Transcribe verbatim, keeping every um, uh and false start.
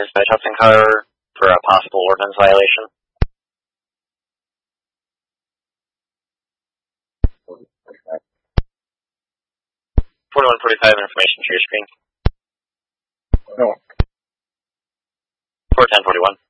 dispatch Hudson Car for a possible ordinance violation. forty-one forty-five, information to your screen. No. four ten forty-one.